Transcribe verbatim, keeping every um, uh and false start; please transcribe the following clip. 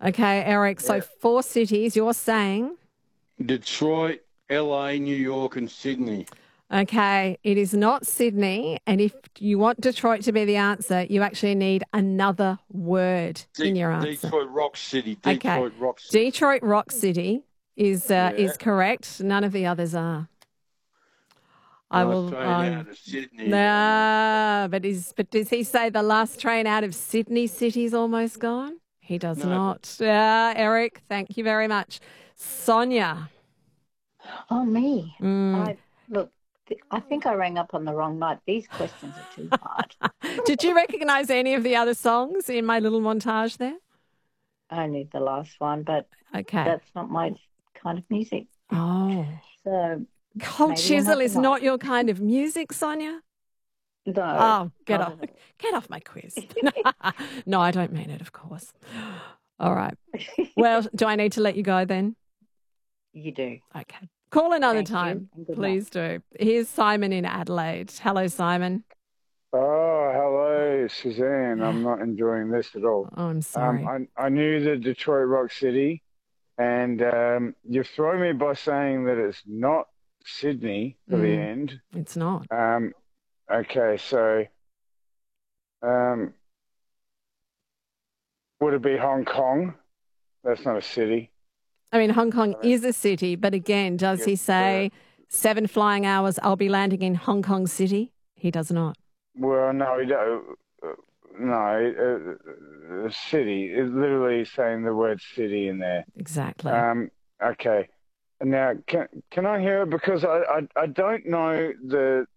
Okay, Eric, so Yeah. four cities, you're saying? Detroit, L A, New York, and Sydney. Okay, it is not Sydney. And if you want Detroit to be the answer, you actually need another word in De- your answer. Detroit Rock City. Okay, Detroit Rock City. Detroit Rock City is uh, Yeah. is correct. None of the others are. I Last will. train Um, out of Sydney is almost nah, but is but does he say the last train out of Sydney City's almost gone? He does no. not. Yeah, Eric, thank you very much. Sonia. Oh, me. Mm. I look. th- I think I rang up on the wrong night. These questions are too hard. Did you recognise any of the other songs in my little montage there? Only the last one, but Okay. that's not my kind of music. Oh. So Cold maybe Chisel another is not night. your kind of music, Sonia? No. Oh, get not off. at all. Get off my quiz. No, I don't mean it, of course. All right. Well, do I need to let you go then? You do. Okay. Call another Thank you, time. and good Please do. Here's Simon in Adelaide. Hello, Simon. Oh, hello, Suzanne. I'm not enjoying this at all. Oh, I'm Um, sorry. I, I knew the Detroit Rock City, and um, you've thrown me by saying that it's not Sydney for the Mm, end. it's not. Um, okay, so um, would it be Hong Kong? That's not a city. I mean, Hong Kong I mean, is a city, but again, does yeah, he say seven flying hours, I'll be landing in Hong Kong City? He does not. well, no, we don't. uh, No, uh, uh, city is literally saying the word city in there. Exactly. Um, okay. Now, can can I hear it? Because I, I, I don't know the